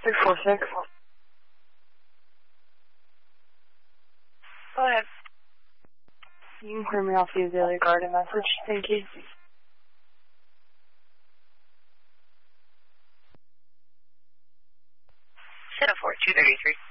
646. Go ahead. You can clear me off the Azalea Garden message. Thank you. Set up for 233.